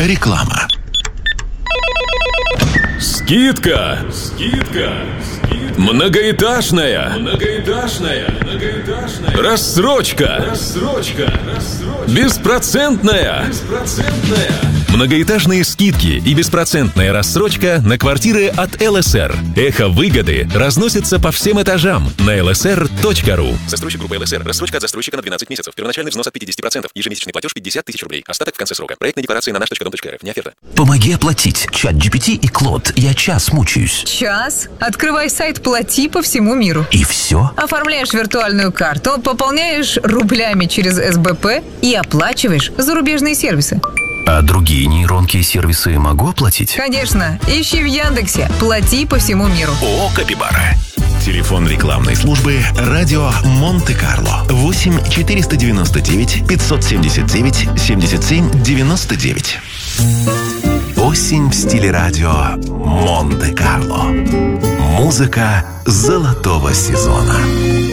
Реклама. Скидка! Многоэтажная! Рассрочка! Беспроцентная! Многоэтажные скидки и беспроцентная рассрочка на квартиры от ЛСР. Эхо выгоды разносится по всем этажам на lsr.ru. Застройщик группы ЛСР. Рассрочка от застройщика на 12 месяцев. Первоначальный взнос от 50%. Ежемесячный платеж 50 тысяч рублей. Остаток в конце срока. Проектная декларация на наш.дом.рф. Не оферта. Помоги оплатить. ChatGPT и Клод. Я час мучаюсь. Час? Открывай сайт «Плати» по всему миру. И все? Оформляешь виртуальную карту, пополняешь рублями через СБП и оплачиваешь зарубежные сервисы. А другие нейронки и сервисы могу оплатить? Конечно. Ищи в Яндексе «Плати по всему миру». ООО «Капибара». Телефон рекламной службы «Радио Монте-Карло». 8 499 579 77 99. Осень в стиле радио Монте-Карло. Музыка золотого сезона.